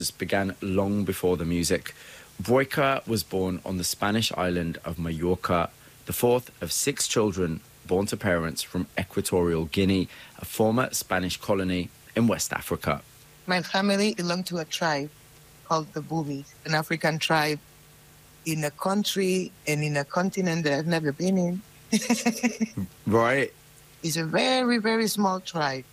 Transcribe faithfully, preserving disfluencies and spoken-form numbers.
began long before the music. Broica was born on the Spanish island of Mallorca, the fourth of six children born to parents from Equatorial Guinea, a former Spanish colony in West Africa. My family belonged to a tribe called the Bubis, an African tribe in a country and in a continent that I've never been in. Right. It's a very, very small tribe.